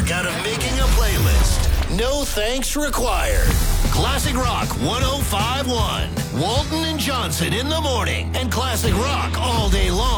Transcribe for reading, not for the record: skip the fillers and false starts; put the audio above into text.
work out of making a playlist. No thanks required. Classic Rock 105.1. Walton and Johnson in the morning and Classic Rock all day long.